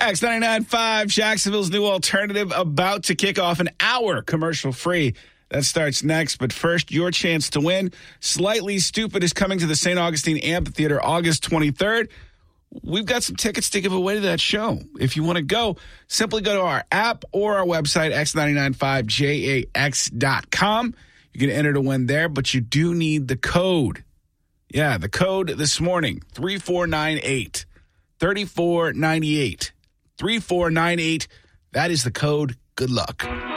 X99.5, Jacksonville's new alternative, about to kick off an hour commercial-free. That starts next, but first, your chance to win. Slightly Stupid is coming to the St. Augustine Amphitheater August 23rd. We've got some tickets to give away to that show. If you want to go, simply go to our app or our website, x995jax.com. You can enter to win there, but you do need the code. Yeah, the code this morning, 3498. 3498. 3498. That is the code. Good luck.